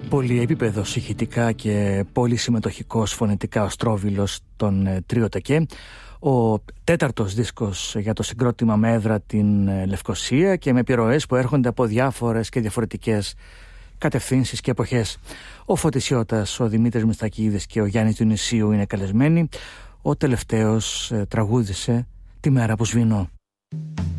Πολυεπίπεδος ηχητικά και πολύ συμμετοχικός φωνητικά ο Στρόβιλος των Τρίο Τεκέ. Ο τέταρτος δίσκος για το συγκρότημα με έδρα την Λευκοσία και με επιρροές που έρχονται από διάφορες και διαφορετικές κατευθύνσεις και εποχές. Ο Φωτισιώτας, ο Δημήτρης Μιστακίδης και ο Γιάννης Διονυσίου είναι καλεσμένοι. Ο τελευταίος τραγούδισε «Τη μέρα που σβήνω».